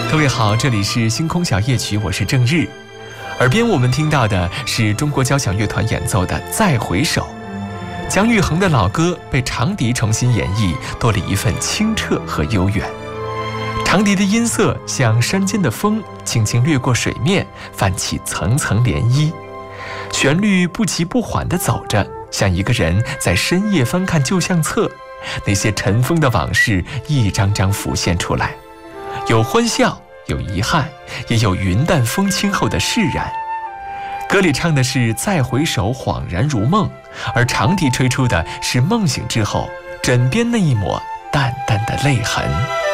各位好，这里是星空小夜曲，我是郑日。耳边我们听到的是中国交响乐团演奏的《再回首》，姜育恒的老歌被长笛重新演绎，多了一份清澈和悠远。长笛的音色像山间的风，轻轻掠过水面，泛起层层涟漪。旋律不急不缓地走着，像一个人在深夜翻看旧相册，那些尘封的往事一张张浮现出来，有欢笑，有遗憾，也有云淡风轻后的释然。歌里唱的是再回首恍然如梦，而长笛吹出的是梦醒之后枕边那一抹淡淡的泪痕。